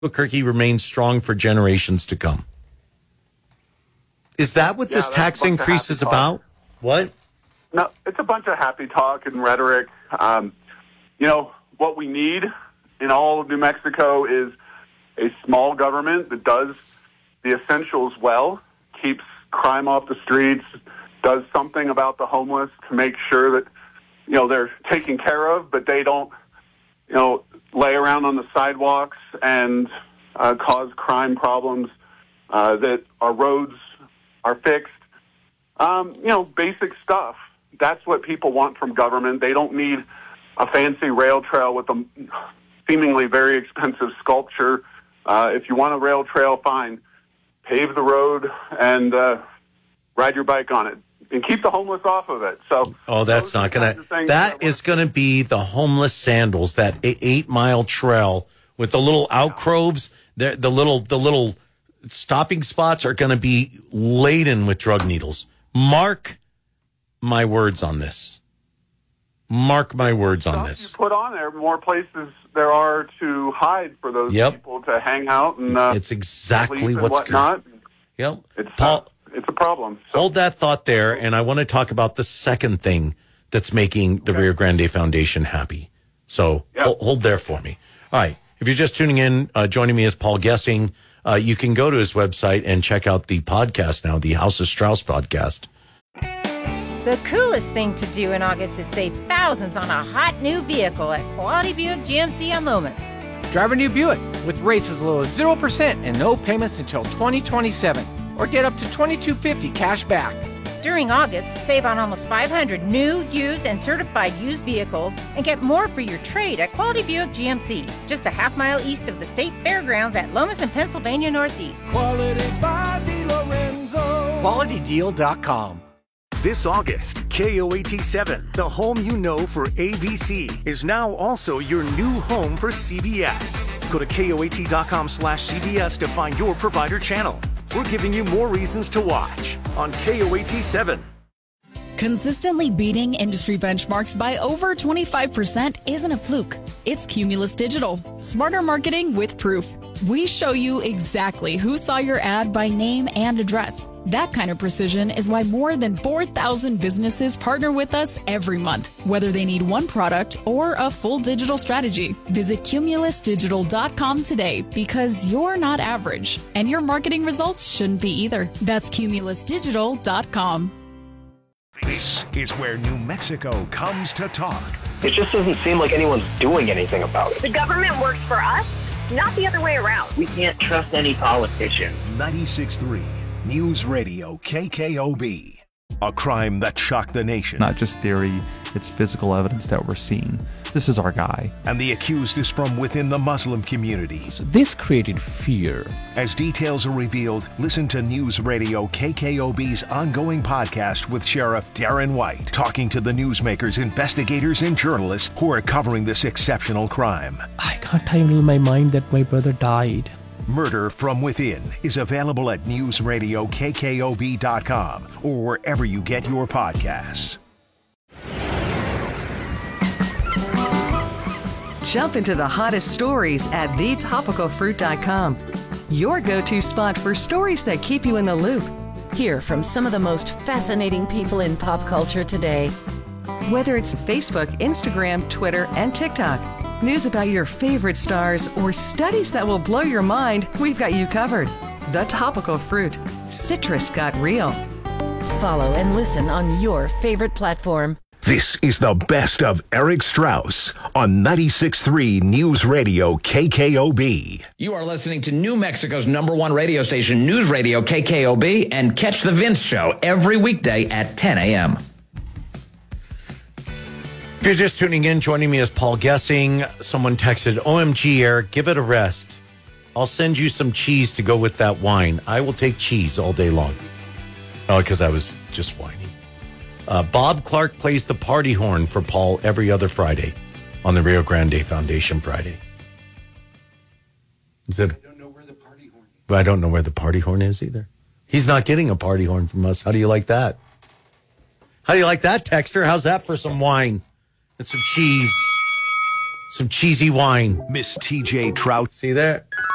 Albuquerque remains strong for generations to come. Is that what this tax increase is about? What? No, it's a bunch of happy talk and rhetoric. What we need in all of New Mexico is a small government that does the essentials well, keeps crime off the streets, does something about the homeless to make sure that, they're taken care of, but they don't, lay around on the sidewalks and cause crime problems, that our roads are fixed. Basic stuff. That's what people want from government. They don't need a fancy rail trail with a seemingly very expensive sculpture. If you want a rail trail, fine. Pave the road and ride your bike on it. And keep the homeless off of it. That's not going to... That is going to be the homeless sandals, that 8-mile trail with the little outcroves. The little stopping spots are going to be laden with drug needles. Mark my words on this. Mark my words on this. You put on there more places there are to hide for those people to hang out and it's exactly what's whatnot. Yep. It's a problem. So. Hold that thought there, and I want to talk about the second thing that's making the Rio Grande Foundation happy. So hold there for me. All right. If you're just tuning in, joining me is Paul Gessing. You can go to his website and check out the podcast now, the House of Strauss podcast. The coolest thing to do in August is save thousands on a hot new vehicle at Quality Buick GMC on Lomas. Drive a new Buick with rates as low as 0% and no payments until 2027. Or get up to $2,250 cash back. During August, save on almost 500 new, used, and certified used vehicles and get more for your trade at Quality Buick GMC, just a half-mile east of the state fairgrounds at Lomas and Pennsylvania Northeast. Quality by DeLorenzo. QualityDeal.com. This August, KOAT7, the home you know for ABC, is now also your new home for CBS. Go to KOAT.com/CBS to find your provider channel. We're giving you more reasons to watch on KOAT7. Consistently beating industry benchmarks by over 25% isn't a fluke. It's Cumulus Digital. Smarter marketing with proof. We show you exactly who saw your ad by name and address. That kind of precision is why more than 4,000 businesses partner with us every month, whether they need one product or a full digital strategy. Visit cumulusdigital.com today because you're not average, and your marketing results shouldn't be either. That's cumulusdigital.com. This is where New Mexico comes to talk. It just doesn't seem like anyone's doing anything about it. The government works for us, not the other way around. We can't trust any politician. 96.3 News Radio KKOB. A crime that shocked the nation. Not just theory, it's physical evidence that we're seeing. This is our guy. And the accused is from within the Muslim community. So this created fear. As details are revealed, listen to News Radio KKOB's ongoing podcast with Sheriff Darren White, talking to the newsmakers, investigators, and journalists who are covering this exceptional crime. I can't handle my mind that my brother died. Murder from Within is available at newsradiokkob.com or wherever you get your podcasts. Jump into the hottest stories at thetopicalfruit.com. Your go-to spot for stories that keep you in the loop. Hear from some of the most fascinating people in pop culture today. Whether it's Facebook, Instagram, Twitter, and TikTok. News about your favorite stars or studies that will blow your mind, we've got you covered. The Topical Fruit. Citrus got real. Follow and listen on your favorite platform. This is the best of Eric Strauss on 96.3 News Radio KKOB. You are listening to New Mexico's #1 radio station, News Radio KKOB, and catch The Vince Show every weekday at 10 a.m. If you're just tuning in, joining me is Paul Gessing. Someone texted, OMG, Eric, give it a rest. I'll send you some cheese to go with that wine. I will take cheese all day long. Oh, because I was just whining. Bob Clark plays the party horn for Paul every other Friday on the Rio Grande Foundation Friday. I don't know where the party horn is. But I don't know where the party horn is either. He's not getting a party horn from us. How do you like that? How do you like that, Texter? How's that for some wine? And some cheese. Some cheesy wine. Miss TJ Trout. See there?